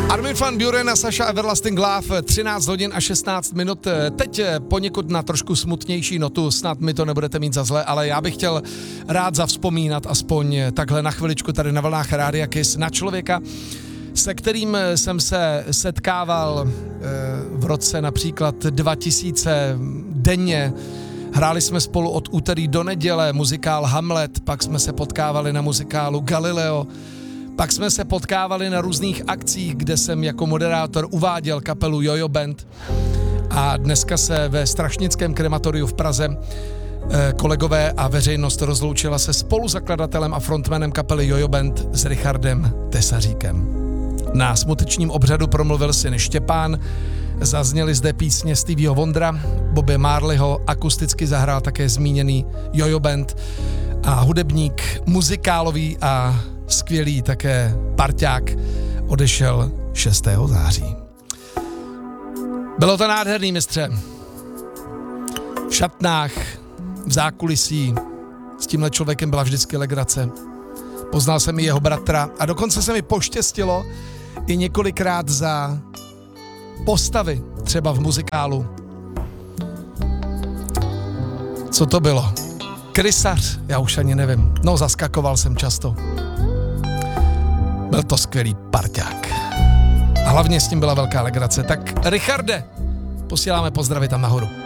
Armin van Buuren a Sasha Everlasting Love, 13 hodin a 16 minut. Teď poněkud na trošku smutnější notu, snad mi to nebudete mít za zle, ale já bych chtěl rád zavzpomínat aspoň takhle na chviličku tady na vlnách Rádia Kiss na člověka, se kterým jsem se setkával v roce například 2000 denně. Hráli jsme spolu od úterý do neděle muzikál Hamlet, pak jsme se potkávali na muzikálu Galileo, pak jsme se potkávali na různých akcích, kde jsem jako moderátor uváděl kapelu Jojo Band a dneska se ve Strašnickém krematoriu v Praze kolegové a veřejnost rozloučila se spoluzakladatelem a frontmanem kapely Jojo Band s Richardem Tesaříkem. Na smutečním obřadu promluvil syn Štěpán, zazněly zde písně Stevieho Wondera, Bobby Marleyho, akusticky zahrál také zmíněný Jojo Band a hudebník muzikálový a skvělý také parťák odešel 6. září. Bylo to nádherný, mistře. V šatnách, v zákulisí, s tímhle člověkem byla vždycky legrace. Poznal jsem i jeho bratra a dokonce se mi poštěstilo i několikrát za postavy, třeba v muzikálu. Co to bylo? Krysař? Já už ani nevím. No, zaskakoval jsem často. Byl to skvělý parťák. A hlavně s tím byla velká legrace. Tak Richarde, posíláme pozdravy tam nahoru.